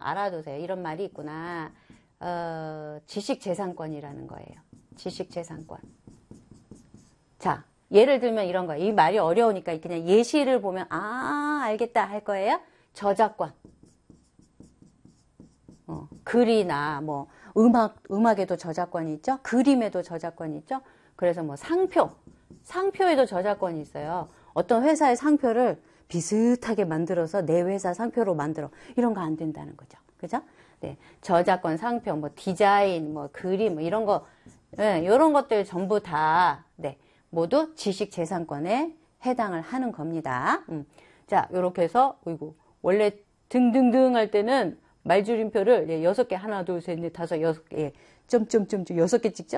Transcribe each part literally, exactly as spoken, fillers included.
알아두세요. 이런 말이 있구나. 어, 지식재산권이라는 거예요. 지식재산권. 자, 예를 들면 이런 거예요. 이 말이 어려우니까 그냥 예시를 보면 아, 알겠다 할 거예요. 저작권. 어, 글이나 뭐 음악, 음악에도 저작권이 있죠. 그림에도 저작권이 있죠. 그래서 뭐 상표, 상표에도 저작권이 있어요. 어떤 회사의 상표를 비슷하게 만들어서 내 회사 상표로 만들어. 이런 거 안 된다는 거죠. 그죠? 네. 저작권, 상표, 뭐 디자인, 뭐 그림, 뭐 이런 거, 네, 이런 것들 전부 다, 네, 모두 지식재산권에 해당을 하는 겁니다. 음. 자, 요렇게 해서, 어이구, 원래 등등등 할 때는 말줄임표를 예, 여섯 개, 하나, 둘, 셋, 넷, 다섯, 여섯 개, 예, 점점점점 여섯 개 찍죠?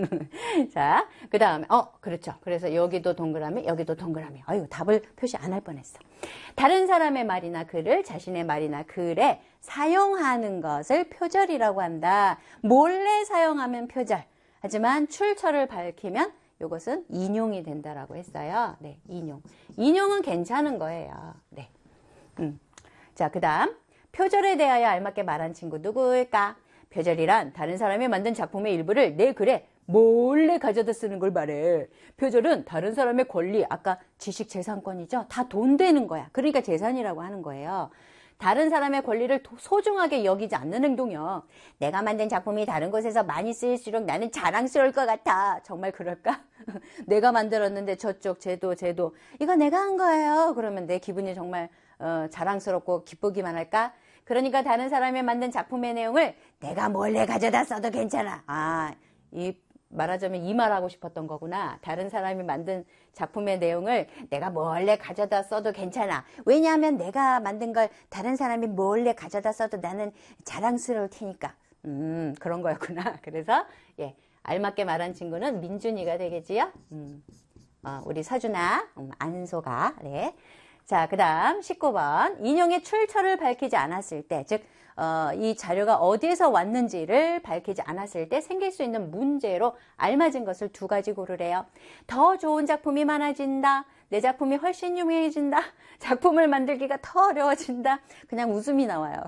자, 그 다음에, 어, 그렇죠. 그래서 여기도 동그라미, 여기도 동그라미. 아유, 답을 표시 안 할 뻔했어. 다른 사람의 말이나 글을 자신의 말이나 글에 사용하는 것을 표절이라고 한다. 몰래 사용하면 표절. 하지만 출처를 밝히면 이것은 인용이 된다라고 했어요. 네, 인용. 인용은 괜찮은 거예요. 네. 음. 자, 그 다음. 표절에 대하여 알맞게 말한 친구 누구일까? 표절이란 다른 사람이 만든 작품의 일부를 내 글에 몰래 가져다 쓰는 걸 말해. 표절은 다른 사람의 권리, 아까 지식재산권이죠? 다 돈 되는 거야. 그러니까 재산이라고 하는 거예요. 다른 사람의 권리를 소중하게 여기지 않는 행동이요. 내가 만든 작품이 다른 곳에서 많이 쓰일수록 나는 자랑스러울 것 같아. 정말 그럴까? 내가 만들었는데 저쪽 쟤도 쟤도 이거 내가 한 거예요. 그러면 내 기분이 정말 어, 자랑스럽고 기쁘기만 할까? 그러니까 다른 사람이 만든 작품의 내용을 내가 몰래 가져다 써도 괜찮아. 아, 이 말하자면 이 말하고 싶었던 거구나. 다른 사람이 만든 작품의 내용을 내가 몰래 가져다 써도 괜찮아. 왜냐하면 내가 만든 걸 다른 사람이 몰래 가져다 써도 나는 자랑스러울 테니까. 음, 그런 거였구나. 그래서 예, 알맞게 말한 친구는 민준이가 되겠지요. 음, 어, 우리 서준아, 음, 안소가. 네. 자, 그 다음 십구 번. 인용의 출처를 밝히지 않았을 때, 즉 어, 이 자료가 어디에서 왔는지를 밝히지 않았을 때 생길 수 있는 문제로 알맞은 것을 두 가지 고르래요. 더 좋은 작품이 많아진다. 내 작품이 훨씬 유명해진다. 작품을 만들기가 더 어려워진다. 그냥 웃음이 나와요.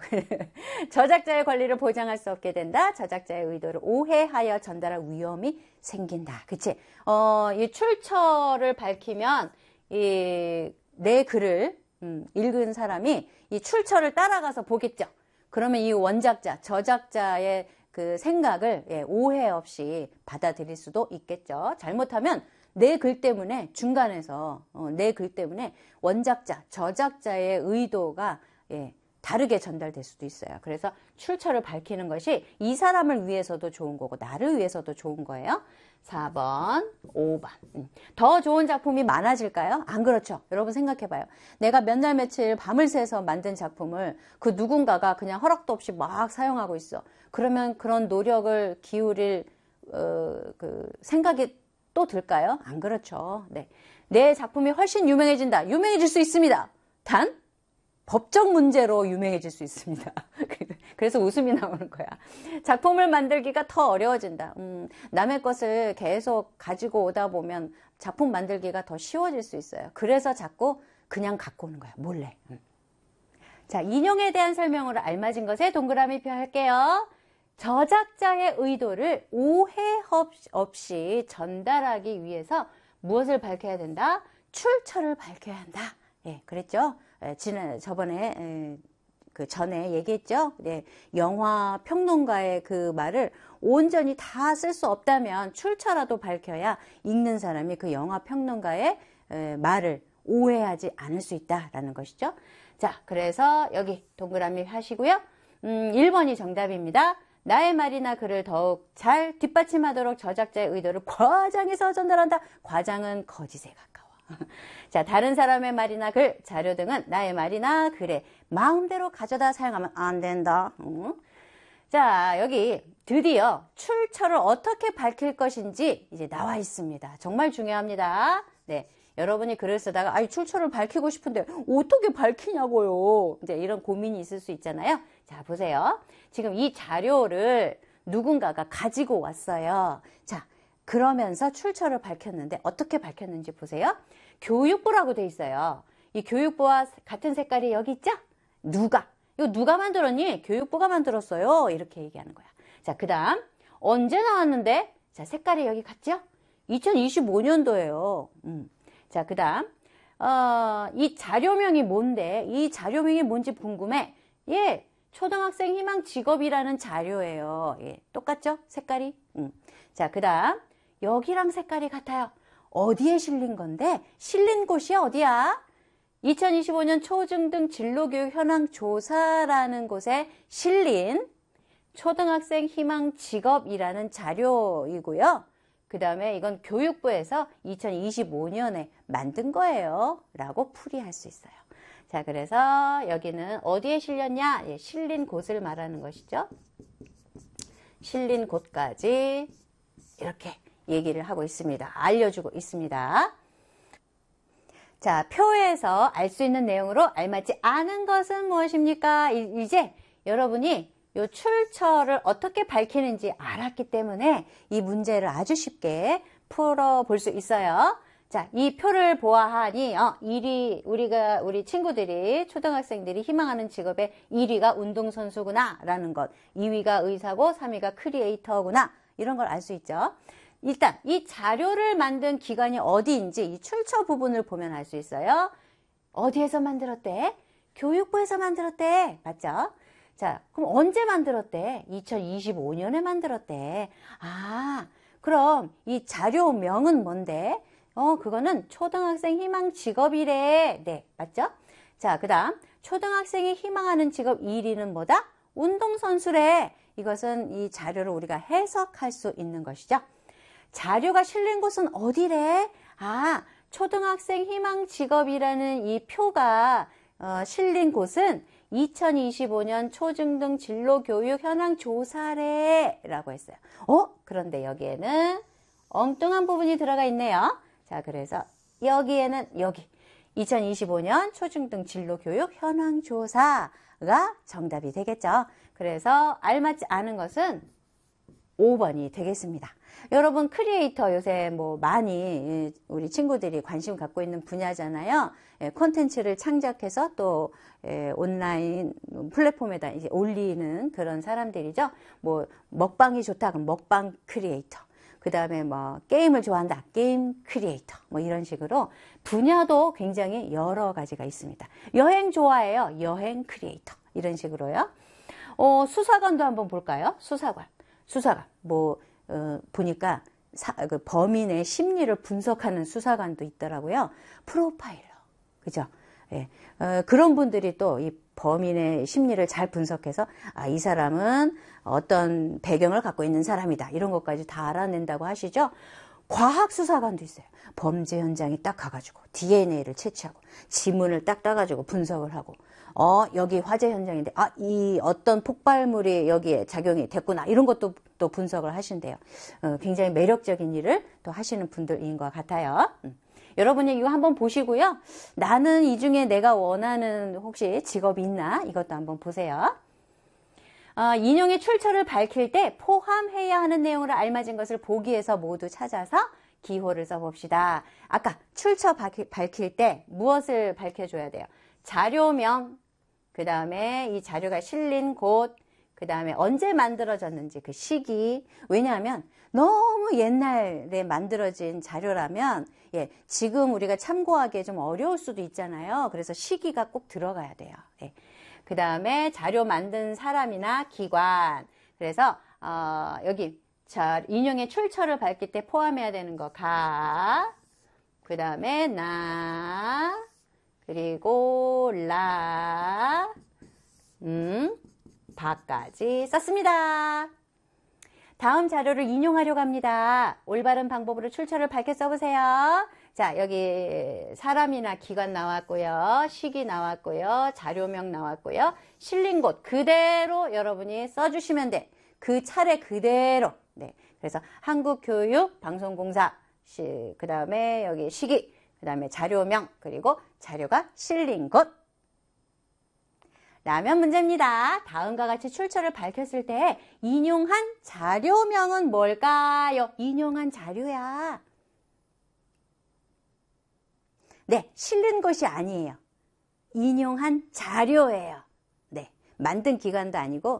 저작자의 권리를 보장할 수 없게 된다. 저작자의 의도를 오해하여 전달할 위험이 생긴다. 그치? 어, 이 출처를 밝히면 이 내 글을 음, 읽은 사람이 이 출처를 따라가서 보겠죠. 그러면 이 원작자, 저작자의 그 생각을 예, 오해 없이 받아들일 수도 있겠죠. 잘못하면 내 글 때문에 중간에서 어, 내 글 때문에 원작자, 저작자의 의도가 예, 다르게 전달될 수도 있어요. 그래서 출처를 밝히는 것이 이 사람을 위해서도 좋은 거고 나를 위해서도 좋은 거예요. 사 번, 오 번. 음. 더 좋은 작품이 많아질까요? 안 그렇죠. 여러분 생각해봐요. 내가 몇 날 며칠 밤을 새서 만든 작품을 그 누군가가 그냥 허락도 없이 막 사용하고 있어. 그러면 그런 노력을 기울일 어, 그 생각이 또 들까요? 안 그렇죠. 네. 내 작품이 훨씬 유명해진다. 유명해질 수 있습니다. 단 법적 문제로 유명해질 수 있습니다. 그래서 웃음이 나오는 거야. 작품을 만들기가 더 어려워진다. 음, 남의 것을 계속 가지고 오다 보면 작품 만들기가 더 쉬워질 수 있어요. 그래서 자꾸 그냥 갖고 오는 거야. 몰래. 음. 자, 인용에 대한 설명으로 알맞은 것에 동그라미 표 할게요. 저작자의 의도를 오해 없이 전달하기 위해서 무엇을 밝혀야 된다? 출처를 밝혀야 한다. 예, 그랬죠? 예, 지난, 저번에, 예, 그 전에 얘기했죠? 예, 영화 평론가의 그 말을 온전히 다 쓸 수 없다면 출처라도 밝혀야 읽는 사람이 그 영화 평론가의 예, 말을 오해하지 않을 수 있다라는 것이죠. 자, 그래서 여기 동그라미 하시고요. 음, 일 번이 정답입니다. 나의 말이나 글을 더욱 잘 뒷받침하도록 저작자의 의도를 과장해서 전달한다. 과장은 거짓에 가까워. 자, 다른 사람의 말이나 글, 자료 등은 나의 말이나 글에 마음대로 가져다 사용하면 안 된다. 응? 자, 여기 드디어 출처를 어떻게 밝힐 것인지 이제 나와 있습니다. 정말 중요합니다. 네. 여러분이 글을 쓰다가 아이 출처를 밝히고 싶은데 어떻게 밝히냐고요. 이제 이런 고민이 있을 수 있잖아요. 자, 보세요. 지금 이 자료를 누군가가 가지고 왔어요. 자, 그러면서 출처를 밝혔는데 어떻게 밝혔는지 보세요. 교육부라고 돼 있어요. 이 교육부와 같은 색깔이 여기 있죠? 누가? 이거 누가 만들었니? 교육부가 만들었어요. 이렇게 얘기하는 거야. 자, 그 다음 언제 나왔는데? 자, 색깔이 여기 같죠? 이천이십오 년도예요. 음. 자, 그 다음 어, 이 자료명이 뭔데? 이 자료명이 뭔지 궁금해. 예, 초등학생 희망 직업이라는 자료예요. 예, 똑같죠? 색깔이? 음. 자, 그 다음 여기랑 색깔이 같아요. 어디에 실린 건데? 실린 곳이 어디야? 이천이십오 년 초중등 진로교육 현황 조사라는 곳에 실린 초등학생 희망 직업이라는 자료이고요. 그 다음에 이건 교육부에서 이천이십오 년에 만든 거예요. 라고 풀이할 수 있어요. 자, 그래서 여기는 어디에 실렸냐? 예, 실린 곳을 말하는 것이죠. 실린 곳까지 이렇게 얘기를 하고 있습니다. 알려주고 있습니다. 자, 표에서 알 수 있는 내용으로 알맞지 않은 것은 무엇입니까? 이, 이제 여러분이 요 출처를 어떻게 밝히는지 알았기 때문에 이 문제를 아주 쉽게 풀어볼 수 있어요. 자, 이 표를 보아하니 어, 일 위 우리가 우리 친구들이 초등학생들이 희망하는 직업의 일 위가 운동선수구나 라는 것, 이 위가 의사고 삼 위가 크리에이터구나 이런 걸 알 수 있죠. 일단 이 자료를 만든 기관이 어디인지 이 출처 부분을 보면 알 수 있어요. 어디에서 만들었대? 교육부에서 만들었대. 맞죠? 자, 그럼 언제 만들었대? 이천이십오 년에 만들었대. 아, 그럼 이 자료명은 뭔데? 어, 그거는 초등학생 희망 직업이래. 네, 맞죠? 자, 그 다음 초등학생이 희망하는 직업 일 위는 뭐다? 운동선수래. 이것은 이 자료를 우리가 해석할 수 있는 것이죠. 자료가 실린 곳은 어디래? 아, 초등학생 희망 직업이라는 이 표가 어, 실린 곳은 이천이십오 년 초중등 진로교육 현황 조사래 라고 했어요. 어? 그런데 여기에는 엉뚱한 부분이 들어가 있네요. 자, 그래서 여기에는 여기 이천이십오 년 초중등 진로교육 현황 조사가 정답이 되겠죠. 그래서 알맞지 않은 것은 오 번이 되겠습니다. 여러분 크리에이터 요새 뭐 많이 우리 친구들이 관심 갖고 있는 분야잖아요. 콘텐츠를 창작해서 또 온라인 플랫폼에다 이제 올리는 그런 사람들이죠. 뭐 먹방이 좋다 그럼 먹방 크리에이터. 그 다음에 뭐 게임을 좋아한다 게임 크리에이터. 뭐 이런 식으로 분야도 굉장히 여러 가지가 있습니다. 여행 좋아해요. 여행 크리에이터. 이런 식으로요. 어, 수사관도 한번 볼까요? 수사관. 수사관. 뭐 어, 보니까 사, 그 범인의 심리를 분석하는 수사관도 있더라고요. 프로파일러, 그죠? 예, 어, 그런 분들이 또 이 범인의 심리를 잘 분석해서 아, 이 사람은 어떤 배경을 갖고 있는 사람이다. 이런 것까지 다 알아낸다고 하시죠. 과학 수사관도 있어요. 범죄 현장에 딱 가가지고 디엔에이를 채취하고 지문을 딱 따가지고 분석을 하고 어, 여기 화재 현장인데, 아, 이 어떤 폭발물이 여기에 작용이 됐구나. 이런 것도 또 분석을 하신대요. 어, 굉장히 매력적인 일을 또 하시는 분들인 것 같아요. 음. 여러분이 이거 한번 보시고요. 나는 이 중에 내가 원하는 혹시 직업이 있나? 이것도 한번 보세요. 어, 인용의 출처를 밝힐 때 포함해야 하는 내용을 알맞은 것을 보기에서 모두 찾아서 기호를 써봅시다. 아까 출처 밝힐, 밝힐 때 무엇을 밝혀줘야 돼요? 자료명, 그 다음에 이 자료가 실린 곳, 그 다음에 언제 만들어졌는지 그 시기. 왜냐하면 너무 옛날에 만들어진 자료라면 예, 지금 우리가 참고하기에 좀 어려울 수도 있잖아요. 그래서 시기가 꼭 들어가야 돼요. 예. 그 다음에 자료 만든 사람이나 기관. 그래서 어, 여기 자, 인용의 출처를 밝힐 때 포함해야 되는 거 가, 그 다음에 나, 그리고 라, 음, 바까지 썼습니다. 다음 자료를 인용하려고 합니다. 올바른 방법으로 출처를 밝혀 써보세요. 자, 여기 사람이나 기관 나왔고요. 시기 나왔고요. 자료명 나왔고요. 실린 곳 그대로 여러분이 써주시면 돼. 그 차례 그대로. 네. 그래서 한국교육방송공사, 그 다음에 여기 시기, 그 다음에 자료명, 그리고 자료가 실린 곳. 라면 문제입니다. 다음과 같이 출처를 밝혔을 때 인용한 자료명은 뭘까요? 인용한 자료야. 네, 실린 것이 아니에요. 인용한 자료예요. 네, 만든 기관도 아니고